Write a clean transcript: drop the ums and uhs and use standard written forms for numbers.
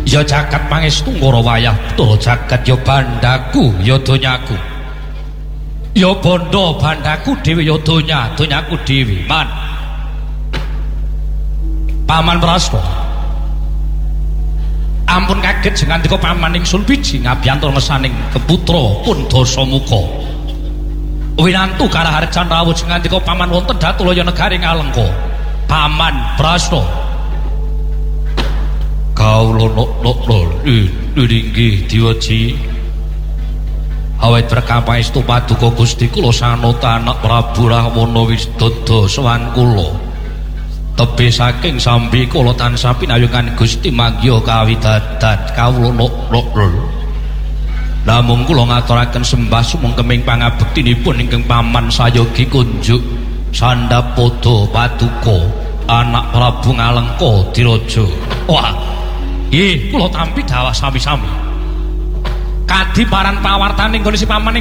Ya jagat pangestu ngoro wayah betul jagat ya bandaku ya donyaku. Ya bondo bandaku dhewe ya donyaku dhewe. Man. Paman Prasta. Ampun kaget sing ngandika paman ingsun biji ngabiyantul ngesaning keputra pun Dasamuka. Winantu Karaharjan rawuh sing ngandika paman wonten Datulaya negaring Alengka. Paman Prasta. Kawula nggih diwaji. Awit prakapaestu paduka Gusti kula sanota anak Prabu Rahwana Wisdada sowan kula. Tebih saking sambi kula tansah pinayungan Gusti Magya kawidadan kawula namung kula ngaturaken sembah sumengkeming pangabektinipun ingkang paman sayogi kunjuk Sandapada Paduka anak Prabu Ngalengka Diraja. Wah, nggih kula tampi dawuh sami-sami. Kadiparan pawartaning kondisi paman